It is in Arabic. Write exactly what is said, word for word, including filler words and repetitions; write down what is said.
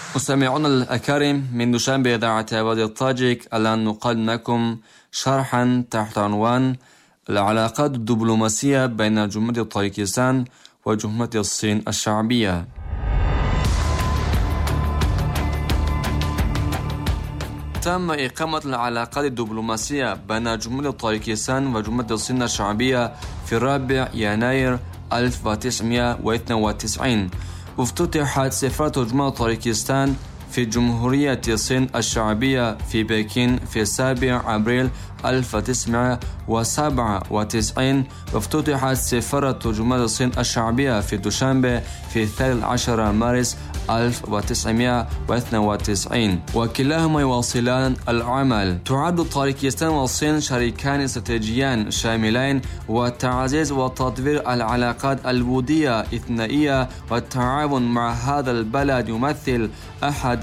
مستمعون الأكارم، من دوشنبه إذاعة وادي الطاجيك الآن نقدم لكم شرحا تحت عنوان العلاقات الدبلوماسية بين جمهورية طاجيكستان وجمهورية الصين الشعبية. تم إقامة العلاقات الدبلوماسية بين جمهورية طاجيكستان وجمهورية الصين الشعبية في الرابع يناير ألف وتسعمائة واثنين وتسعين، وافتتحت سفارة جمهورية طاجيكستان في جمهورية الصين الشعبية في بكين في السابع أبريل ألف وتسعمائة وسبعة وتسعين، وافتتحت سفارة جمهورية الصين الشعبية في دوشنبه في الثالث عشر مارس ألف وتسعمائة واثنين وتسعين، وكلاهما يواصلان العمل. تعد طاجيكستان والصين شريكان استراتيجيان شاملين، وتعزيز وتطوير العلاقات الودية الثنائية والتعاون مع هذا البلد يمثل أحد